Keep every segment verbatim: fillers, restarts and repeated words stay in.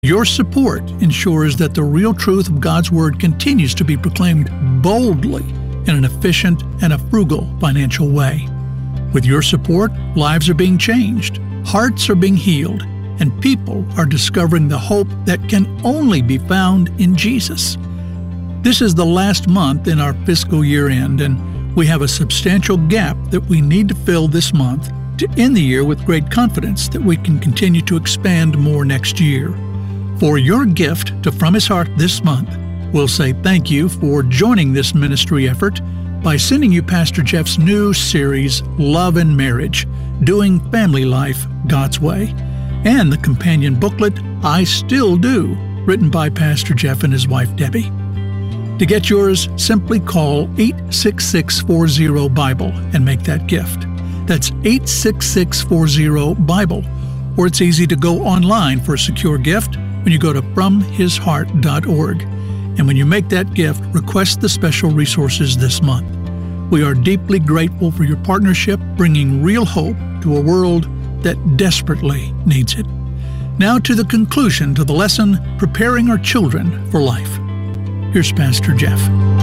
Your support ensures that the real truth of God's Word continues to be proclaimed boldly in an efficient and a frugal financial way. With your support, lives are being changed, hearts are being healed, and people are discovering the hope that can only be found in Jesus. This is the last month in our fiscal year end, and we have a substantial gap that we need to fill this month to end the year with great confidence that we can continue to expand more next year. For your gift to From His Heart this month, we'll say thank you for joining this ministry effort by sending you Pastor Jeff's new series, Love and Marriage, Doing Family Life God's Way, and the companion booklet, I Still Do, written by Pastor Jeff and his wife Debbie. To get yours, simply call eight six six four zero Bible and make that gift. That's eight six six four zero Bible, or it's easy to go online for a secure gift when you go to from his heart dot org. And when you make that gift, request the special resources this month. We are deeply grateful for your partnership, bringing real hope to a world that desperately needs it. Now to the conclusion to the lesson, Preparing Our Children for Life. Here's Pastor Jeff.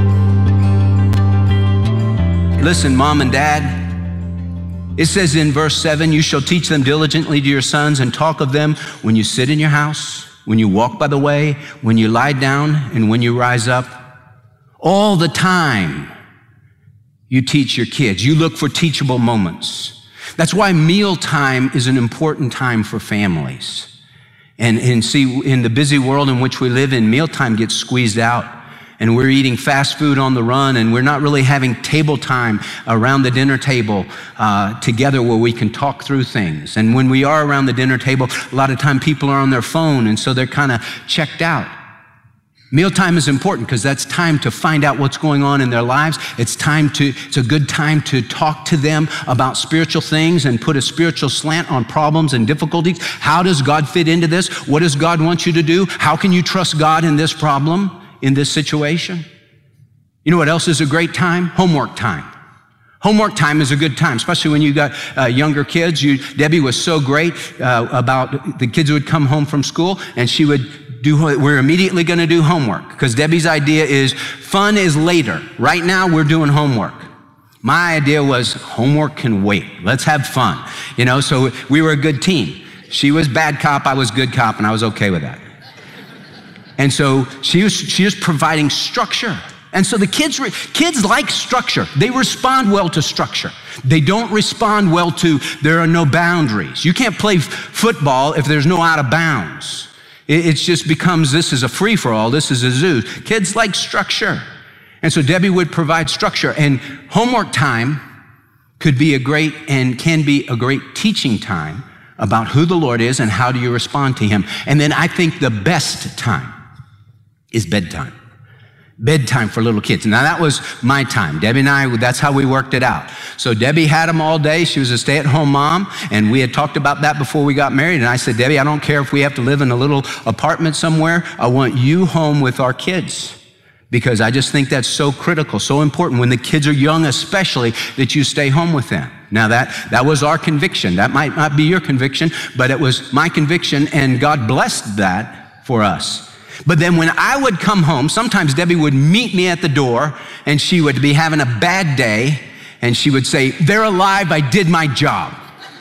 Listen, Mom and Dad, it says in verse seven, you shall teach them diligently to your sons and talk of them when you sit in your house, when you walk by the way, when you lie down, and when you rise up. All the time you teach your kids. You look for teachable moments. That's why mealtime is an important time for families. And, and see, in the busy world in which we live in, mealtime gets squeezed out. And we're eating fast food on the run, and we're not really having table time around the dinner table uh, together where we can talk through things. And when we are around the dinner table, a lot of time people are on their phone, and so they're kind of checked out. Mealtime is important because that's time to find out what's going on in their lives. It's time to, it's a good time to talk to them about spiritual things and put a spiritual slant on problems and difficulties. How does God fit into this? What does God want you to do? How can you trust God in this problem, in this situation? You know what else is a great time? Homework time. Homework time is a good time, especially when you got uh, younger kids. You, Debbie was so great uh, about the kids would come home from school and she would do, we're immediately going to do homework, because Debbie's idea is fun is later. Right now we're doing homework. My idea was homework can wait. Let's have fun. You know, so we were a good team. She was bad cop, I was good cop, and I was okay with that. And so she was, she was providing structure. And so the kids, kids like structure. They respond well to structure. They don't respond well to there are no boundaries. You can't play f- football if there's no out of bounds. It, it just becomes, this is a free-for-all, this is a zoo. Kids like structure. And so Debbie would provide structure. And homework time could be a great and can be a great teaching time about who the Lord is and how do you respond to him. And then I think the best time is bedtime. Bedtime for little kids. Now that was my time. Debbie and I, that's how we worked it out. So Debbie had them all day. She was a stay-at-home mom, and we had talked about that before we got married. And I said, Debbie, I don't care if we have to live in a little apartment somewhere. I want you home with our kids, because I just think that's so critical, so important when the kids are young, especially, that you stay home with them. Now that, that was our conviction. That might not be your conviction, but it was my conviction, and God blessed that for us. But then when I would come home, sometimes Debbie would meet me at the door, and she would be having a bad day, and she would say, they're alive, I did my job.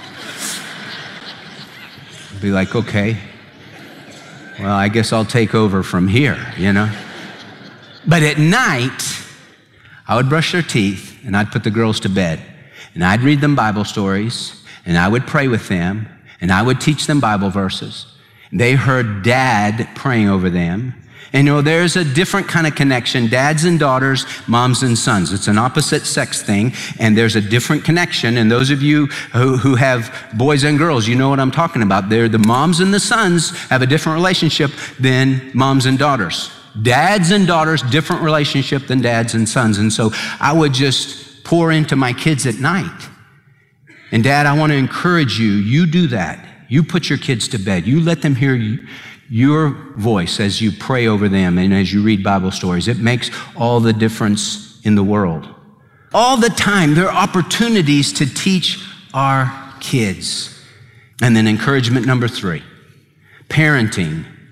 I'd be like, okay, well, I guess I'll take over from here, you know? But at night, I would brush their teeth, and I'd put the girls to bed, and I'd read them Bible stories, and I would pray with them, and I would teach them Bible verses. They heard Dad praying over them. And you know, there's a different kind of connection, dads and daughters, moms and sons. It's an opposite sex thing, and there's a different connection. And those of you who, who have boys and girls, you know what I'm talking about. They're the moms and the sons have a different relationship than moms and daughters. Dads and daughters, different relationship than dads and sons. And so I would just pour into my kids at night. And Dad, I want to encourage you, you do that. You put your kids to bed. You let them hear you, your voice as you pray over them and as you read Bible stories. It makes all the difference in the world. All the time, there are opportunities to teach our kids. And then encouragement number three, parenting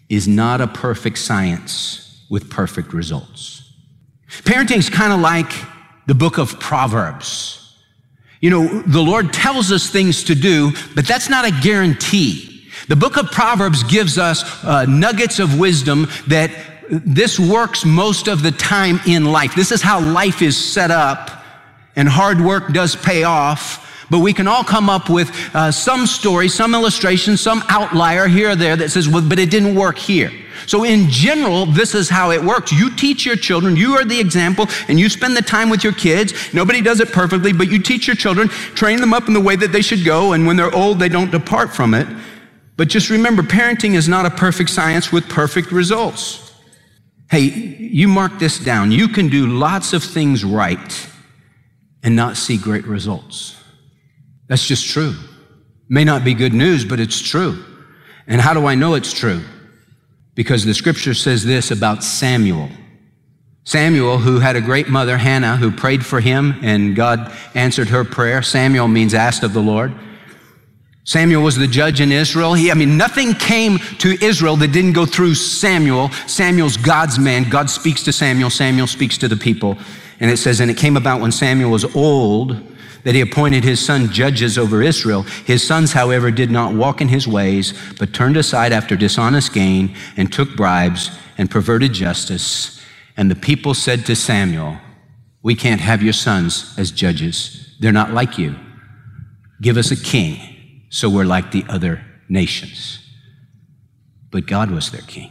is not a perfect science with perfect results. Parenting is kind of like the book of Proverbs. You know, the Lord tells us things to do, but that's not a guarantee. The book of Proverbs gives us uh, nuggets of wisdom that this works most of the time in life. This is how life is set up, and hard work does pay off. But we can all come up with uh, some story, some illustration, some outlier here or there that says, well, but it didn't work here. So in general, this is how it works. You teach your children, you are the example, and you spend the time with your kids. Nobody does it perfectly, but you teach your children, train them up in the way that they should go, and when they're old, they don't depart from it. But just remember, parenting is not a perfect science with perfect results. Hey, you mark this down. You can do lots of things right and not see great results. That's just true. May not be good news, but it's true. And how do I know it's true? Because the scripture says this about Samuel. Samuel, who had a great mother, Hannah, who prayed for him, and God answered her prayer. Samuel means asked of the Lord. Samuel was the judge in Israel. He, I mean, nothing came to Israel that didn't go through Samuel. Samuel's God's man. God speaks to Samuel. Samuel speaks to the people. And it says, and it came about when Samuel was old that he appointed his son judges over Israel. His sons, however, did not walk in his ways, but turned aside after dishonest gain and took bribes and perverted justice. And the people said to Samuel, we can't have your sons as judges. They're not like you. Give us a king, so we're like the other nations. But God was their king.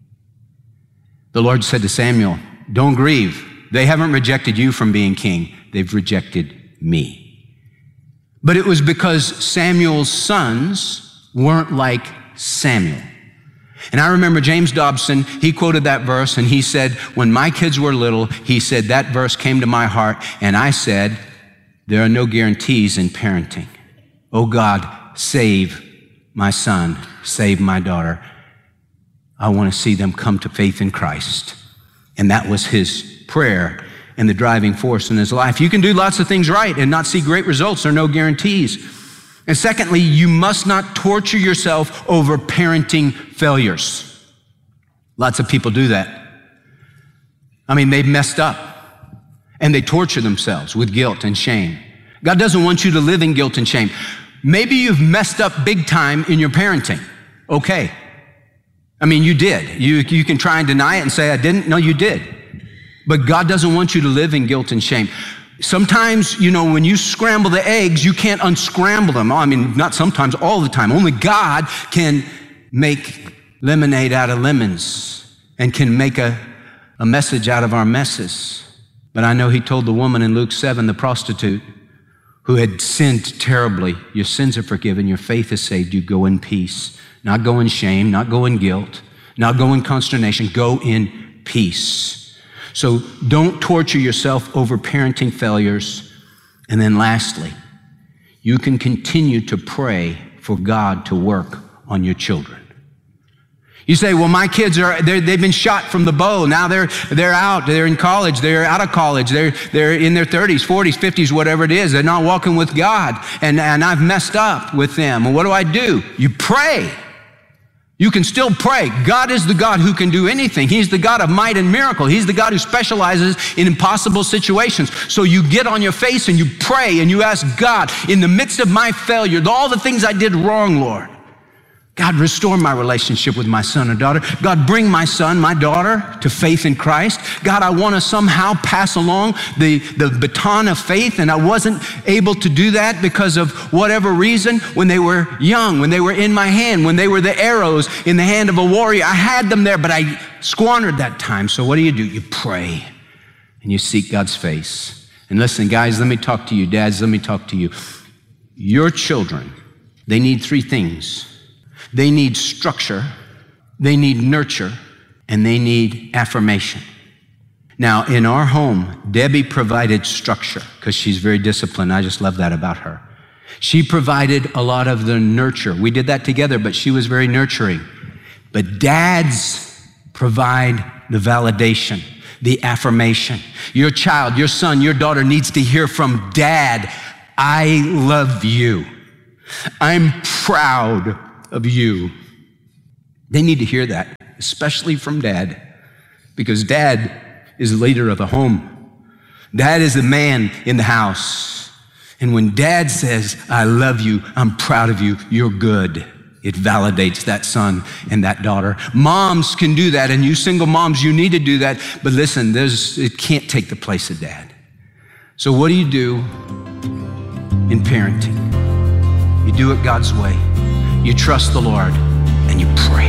The Lord said to Samuel, don't grieve. They haven't rejected you from being king. They've rejected me. But it was because Samuel's sons weren't like Samuel. And I remember James Dobson, he quoted that verse, and he said, when my kids were little, he said, that verse came to my heart, and I said, there are no guarantees in parenting. Oh God, save my son, save my daughter. I want to see them come to faith in Christ. And that was his prayer and the driving force in his life. You can do lots of things right and not see great results. There are no guarantees. And secondly, you must not torture yourself over parenting failures. Lots of people do that. I mean, they've messed up and they torture themselves with guilt and shame. God doesn't want you to live in guilt and shame. Maybe you've messed up big time in your parenting. Okay. I mean, you did. You, you can try and deny it and say, I didn't. No, you did. But God doesn't want you to live in guilt and shame. Sometimes, you know, when you scramble the eggs, you can't unscramble them. I mean, not sometimes, all the time. Only God can make lemonade out of lemons and can make a, a message out of our messes. But I know he told the woman in Luke seven, the prostitute, who had sinned terribly, your sins are forgiven, your faith is saved, you go in peace. Not go in shame, not go in guilt, not go in consternation, go in peace. So don't torture yourself over parenting failures. And then lastly, you can continue to pray for God to work on your children. You say, well, my kids are, they've been shot from the bow. Now they're, they're out, they're in college, they're out of college, they're, they're in their thirties, forties, fifties, whatever it is. They're not walking with God, and, and I've messed up with them. Well, what do I do? You pray. You can still pray. God is the God who can do anything. He's the God of might and miracle. He's the God who specializes in impossible situations. So you get on your face and you pray and you ask God, in the midst of my failure, all the things I did wrong, Lord, God, restore my relationship with my son or daughter. God, bring my son, my daughter to faith in Christ. God, I want to somehow pass along the, the baton of faith, and I wasn't able to do that because of whatever reason when they were young, when they were in my hand, when they were the arrows in the hand of a warrior. I had them there, but I squandered that time. So what do you do? You pray and you seek God's face. And listen, guys, let me talk to you. Dads, let me talk to you. Your children, they need three things. They need structure, they need nurture, and they need affirmation. Now, in our home, Debbie provided structure because she's very disciplined. I just love that about her. She provided a lot of the nurture. We did that together, but she was very nurturing. But dads provide the validation, the affirmation. Your child, your son, your daughter needs to hear from Dad, I love you. I'm proud of you. They need to hear that. especially from dad, because dad is the leader of the home. Dad is the man in the house. And when dad says, I love you, I'm proud of you, you're good, it validates that son and that daughter. Moms can do that, and you single moms, you need to do that. But listen, there's, it can't take the place of dad. So what do you do in parenting? You do it God's way. You trust the Lord, and you pray.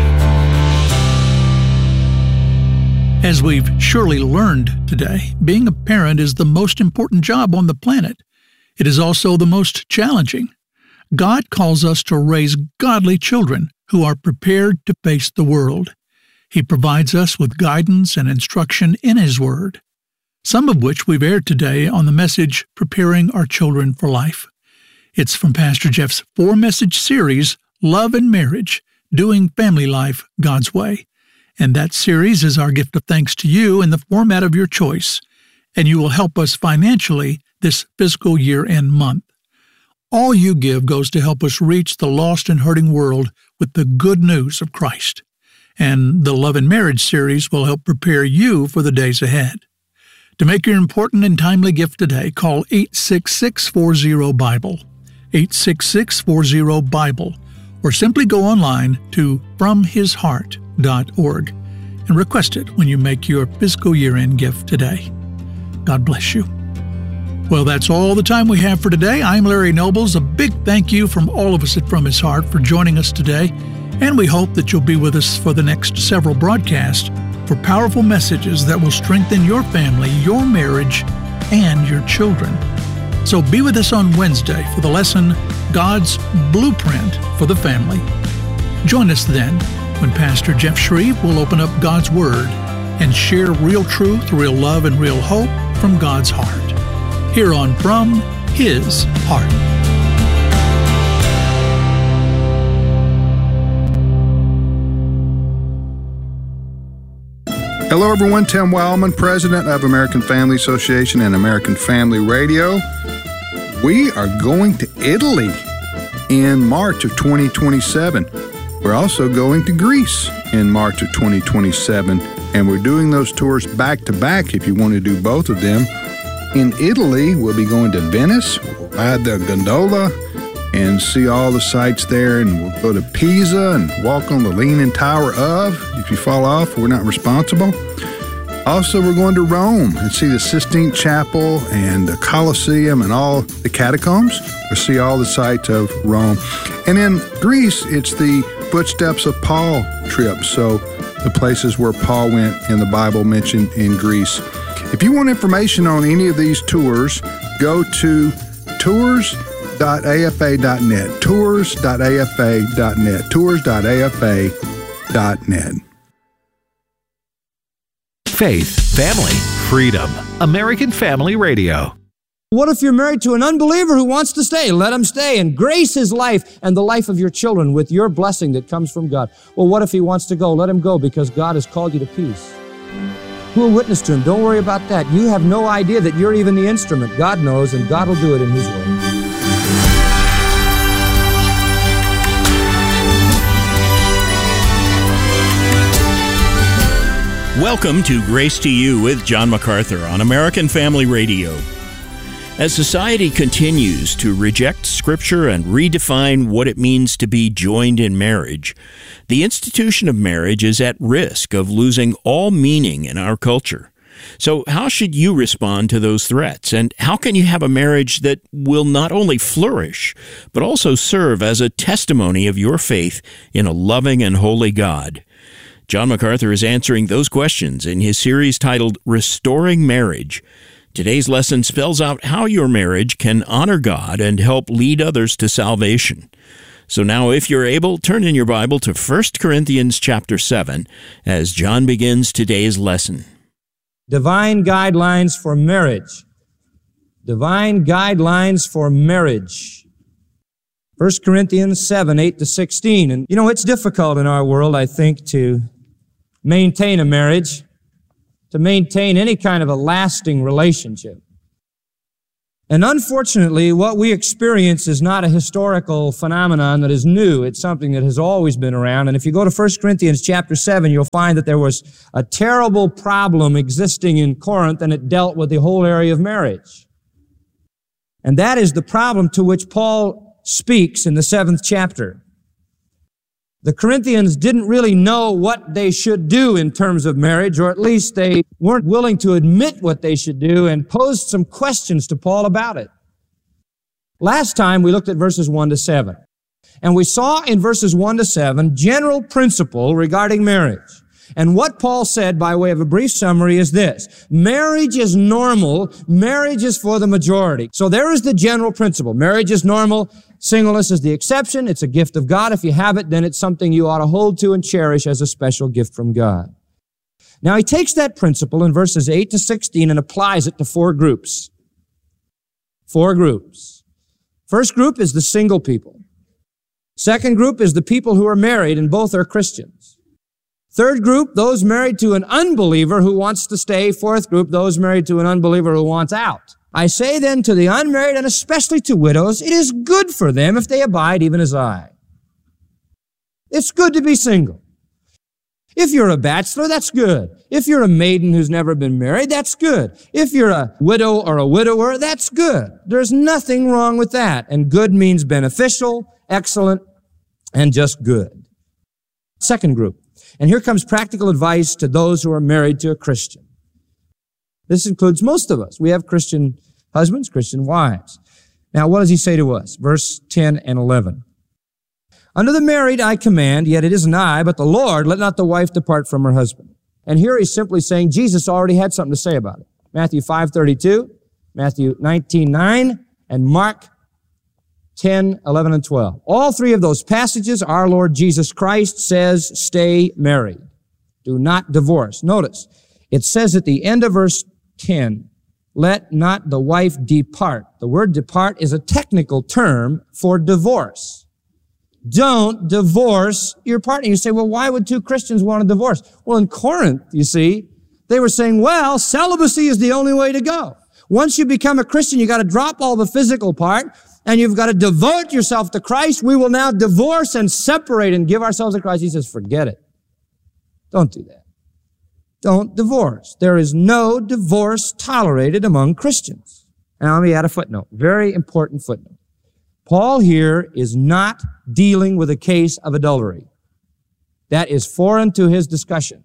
As we've surely learned today, being a parent is the most important job on the planet. It is also the most challenging. God calls us to raise godly children who are prepared to face the world. He provides us with guidance and instruction in His Word, some of which we've aired today on the message, Preparing Our Children for Life. It's from Pastor Jeff's four-message series, Love and Marriage, Doing Family Life God's Way. And that series is our gift of thanks to you in the format of your choice, and you will help us financially this fiscal year-end month. All you give goes to help us reach the lost and hurting world with the good news of Christ. And the Love and Marriage series will help prepare you for the days ahead. To make your important and timely gift today, call eight six six, four zero, BIBLE, eight six six, four zero, BIBLE, or simply go online to from his heart dot org and request it when you make your fiscal year-end gift today. God bless you. Well, that's all the time we have for today. I'm Larry Nobles. A big thank you from all of us at From His Heart for joining us today, and we hope that you'll be with us for the next several broadcasts for powerful messages that will strengthen your family, your marriage, and your children. So be with us on Wednesday for the lesson, God's Blueprint for the Family. Join us then when Pastor Jeff Shreve will open up God's Word and share real truth, real love, and real hope from God's heart. Here on From His Heart. Hello everyone, Tim Wildman, President of American Family Association and American Family Radio. We are going to Italy in March of twenty twenty-seven. We're also going to Greece in March of twenty twenty-seven, and we're doing those tours back to back if you want to do both of them. In Italy, we'll be going to Venice, we'll ride the gondola and see all the sights there, and we'll go to Pisa and walk on the Leaning Tower of. If you fall off, we're not responsible. Also, we're going to Rome and see the Sistine Chapel and the Colosseum and all the catacombs. We'll see all the sights of Rome. And in Greece, it's the Footsteps of Paul trip, so the places where Paul went in the Bible mentioned in Greece. If you want information on any of these tours, go to tours dot a f a dot net, tours dot a f a dot net, tours dot a f a dot net. Faith, family, freedom. American Family Radio. What if you're married to an unbeliever who wants to stay? Let him stay and grace his life and the life of your children with your blessing that comes from God. Well, what if he wants to go? Let him go, because God has called you to peace. Who will witness to him? Don't worry about that. You have no idea that you're even the instrument. God knows, and God will do it in His way. Welcome to Grace to You with John MacArthur on American Family Radio. As society continues to reject Scripture and redefine what it means to be joined in marriage, the institution of marriage is at risk of losing all meaning in our culture. So how should you respond to those threats? And how can you have a marriage that will not only flourish, but also serve as a testimony of your faith in a loving and holy God? John MacArthur is answering those questions in his series titled Restoring Marriage. Today's lesson spells out how your marriage can honor God and help lead others to salvation. So now, if you're able, turn in your Bible to First Corinthians chapter seven as John begins today's lesson. Divine guidelines for marriage. Divine guidelines for marriage. First Corinthians seven, eight to sixteen. And you know, it's difficult in our world, I think, to maintain a marriage, to maintain any kind of a lasting relationship. And unfortunately, what we experience is not a historical phenomenon that is new. It's something that has always been around. And if you go to First Corinthians chapter seven, you'll find that there was a terrible problem existing in Corinth, and it dealt with the whole area of marriage. And that is the problem to which Paul speaks in the seventh chapter. The Corinthians didn't really know what they should do in terms of marriage, or at least they weren't willing to admit what they should do, and posed some questions to Paul about it. Last time we looked at verses one to seven, and we saw in verses one to seven general principle regarding marriage. And what Paul said by way of a brief summary is this: marriage is normal, marriage is for the majority. So there is the general principle. Marriage is normal, singleness is the exception. It's a gift of God. If you have it, then it's something you ought to hold to and cherish as a special gift from God. Now he takes that principle in verses eight to sixteen and applies it to four groups. Four groups. First group is the single people. Second group is the people who are married and both are Christians. Third group, those married to an unbeliever who wants to stay. Fourth group, those married to an unbeliever who wants out. I say then to the unmarried and especially to widows, it is good for them if they abide even as I. It's good to be single. If you're a bachelor, that's good. If you're a maiden who's never been married, that's good. If you're a widow or a widower, that's good. There's nothing wrong with that. And good means beneficial, excellent, and just good. Second group. And here comes practical advice to those who are married to a Christian. This includes most of us. We have Christian husbands, Christian wives. Now, what does he say to us? Verse ten and eleven. Unto the married I command, yet it isn't I, but the Lord, let not the wife depart from her husband. And here he's simply saying Jesus already had something to say about it. Matthew five thirty-two, Matthew nineteen nine, and Mark ten, eleven, and twelve. All three of those passages, our Lord Jesus Christ says, stay married. Do not divorce. Notice, it says at the end of verse ten, let not the wife depart. The word depart is a technical term for divorce. Don't divorce your partner. You say, well, why would two Christians want to divorce? Well, in Corinth, you see, they were saying, well, celibacy is the only way to go. Once you become a Christian, you got to drop all the physical part, and you've got to devote yourself to Christ. We will now divorce and separate and give ourselves to Christ. He says, forget it. Don't do that. Don't divorce. There is no divorce tolerated among Christians. Now, let me add a footnote. Very important footnote. Paul here is not dealing with a case of adultery. That is foreign to his discussion.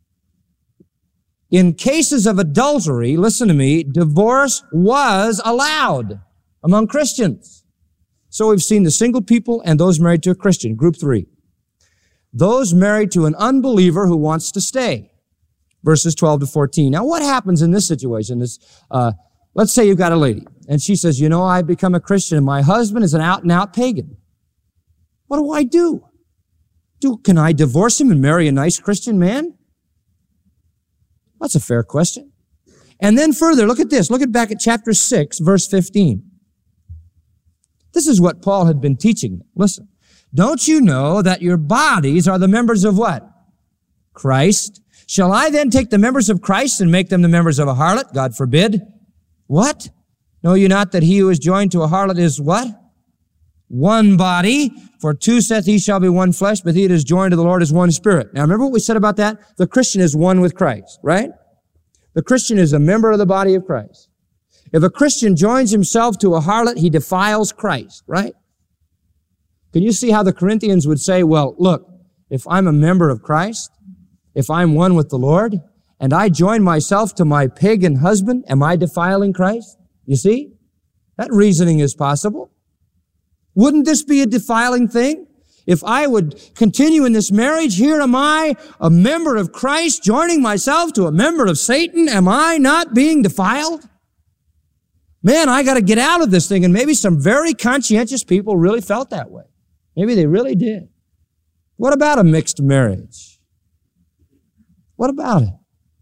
In cases of adultery, listen to me, divorce was allowed among Christians. So we've seen the single people and those married to a Christian, group three. Those married to an unbeliever who wants to stay, verses twelve to fourteen. Now what happens in this situation is, uh, let's say you've got a lady, and she says, you know, I've become a Christian, and my husband is an out-and-out pagan. What do I do? Do can I divorce him and marry a nice Christian man? That's a fair question. And then further, look at this. Look at back at chapter six, verse fifteen. This is what Paul had been teaching them. Listen. Don't you know that your bodies are the members of what? Christ. Shall I then take the members of Christ and make them the members of a harlot? God forbid. What? Know you not that he who is joined to a harlot is what? One body. For two saith he shall be one flesh, but he that is joined to the Lord is one spirit. Now remember what we said about that? The Christian is one with Christ, right? The Christian is a member of the body of Christ. If a Christian joins himself to a harlot, he defiles Christ, right? Can you see how the Corinthians would say, well, look, if I'm a member of Christ, if I'm one with the Lord, and I join myself to my pagan husband, am I defiling Christ? You see? That reasoning is possible. Wouldn't this be a defiling thing? If I would continue in this marriage, here am I, a member of Christ, joining myself to a member of Satan. Am I not being defiled? Man, I got to get out of this thing. And maybe some very conscientious people really felt that way. Maybe they really did. What about a mixed marriage? What about it?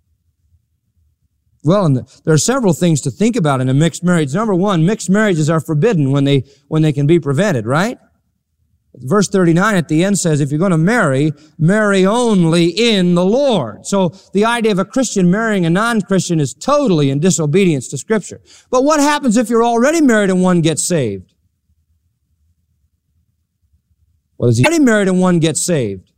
Well, and the, there are several things to think about in a mixed marriage. Number one, mixed marriages are forbidden when they, when they can be prevented, right? Verse thirty-nine at the end says, if you're going to marry, marry only in the Lord. So the idea of a Christian marrying a non-Christian is totally in disobedience to Scripture. But what happens if you're already married and one gets saved? What is he already married and one gets saved?